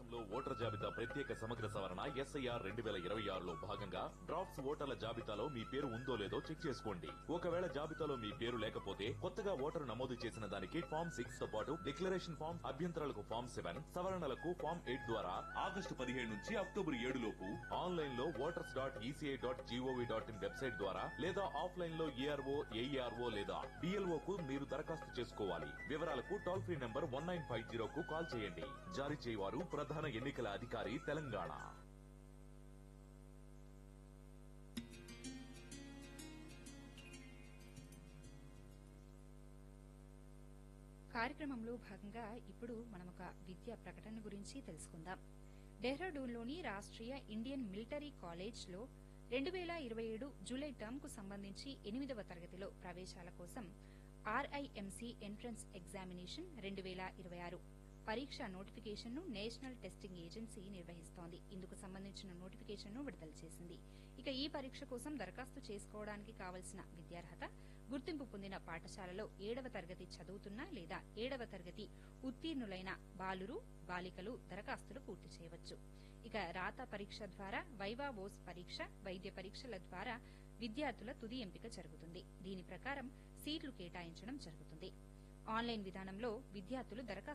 రాష్ట్రంలో ఓటర్ జాబితా ప్రత్యేక సమగ్ర సవరణ ఎస్ఐఆర్ 2026లో భాగంగా డ్రాఫ్ట్స్ ఓటర్ల జాబితాలో మీ పేరు ఉందో లేదో చెక్ చేసుకోండి. ఒకవేళ జాబితాలో మీ పేరు లేకపోతే కొత్తగా ఓటరు నమోదు చేసిన దానికి ఫామ్ 6 తో పాటు డిక్లరేషన్ ఫామ్, అభ్యంతరాలకు ఫామ్ 7, సవరణలకు ఫామ్ 8 ద్వారా ఆగస్టు 17 నుంచి అక్టోబర్ 7 లోపు ఆన్లైన్ లో voters.eci.gov.in వెబ్సైట్ ద్వారా లేదా ఆఫ్లైన్ లో ఏఆర్ఓ, ఏఈఆర్ఓ లేదా డిఎల్ఓ కు మీరు దరఖాస్తు చేసుకోవాలి. వివరాలకు టోల్ ఫ్రీ నంబర్ 1950 కు కాల్ చేయండి. జారీ చేయవారు ప్రధాన ఎన్నికల అధికారి తెలంగాణ. కార్యక్రమంలో భాగంగా ఇప్పుడు మనం ఒక విద్యా ప్రకటన గురించి తెలుసుకుందాం. డెహ్రాడూన్లోని రాష్ట్రీయ ఇండియన్ మిలిటరీ కాలేజ్లో 2027 జూలై టర్మ్ కు సంబంధించి 8వ తరగతిలో ప్రవేశాల కోసం ఆర్ఐఎంసీ ఎంట్రన్స్ ఎగ్జామినేషన్ 2026 పరీక్ష నోటిఫికేషన్ ను నేషనల్ టెస్టింగ్ ఏజెన్సీ నిర్వహిస్తోంది. ఇందుకు సంబంధించిన నోటిఫికేషన్ ను విడుదల చేసింది. ఇక ఈ పరీక్ష కోసం దరఖాస్తు చేసుకోవడానికి కావలసిన విద్యార్హత గుర్తింపు పొందిన పాఠశాలలో 7వ తరగతి చదువుతున్న లేదా 7వ తరగతి ఉత్తీర్ణులైన బాలురు, బాలికలు దరఖాస్తులు పూర్తి చేయవచ్చు. ఇక రాత పరీక్ష ద్వారా, వైవా వోస్ పరీక్ష, వైద్య పరీక్షల ద్వారా విద్యార్థుల తుది ఎంపిక జరుగుతుంది. దీని ప్రకారం సీట్లు కేటాయించడం జరుగుతుంది. ఆన్లైన్ విధానంలో విద్యార్థులు దరఖాస్తు